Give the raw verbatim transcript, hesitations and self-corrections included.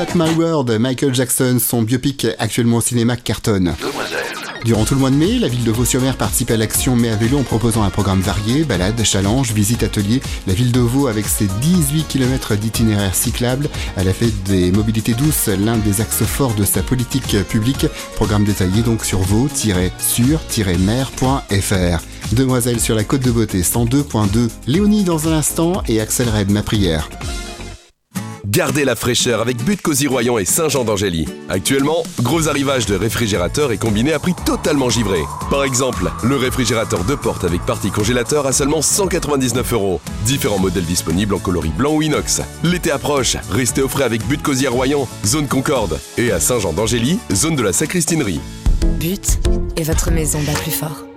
Not My World, Michael Jackson, son biopic actuellement au cinéma cartonne. Durant tout le mois de mai, la ville de Vaud-sur-Mer participe à l'action Mai à vélo en proposant un programme varié, balades, challenges, visites, ateliers. La ville de Vaud, avec ses dix-huit kilomètres d'itinéraires cyclables, elle a fait des mobilités douces l'un des axes forts de sa politique publique. Programme détaillé donc sur vaud tiret sur tiret mer point f r. Demoiselle sur la Côte de Beauté cent deux point deux. Léonie dans un instant et Axel Red, ma prière. Gardez la fraîcheur avec But Cosy Royan et Saint-Jean d'Angély. Actuellement, gros arrivage de réfrigérateurs et combiné à prix totalement givré. Par exemple, le réfrigérateur deux portes avec partie congélateur à seulement cent quatre-vingt-dix-neuf euros. Différents modèles disponibles en coloris blanc ou inox. L'été approche, restez au frais avec But Cosy Royan, zone Concorde. Et à Saint-Jean d'Angély, zone de la Sacristinerie. But est votre maison bat plus fort.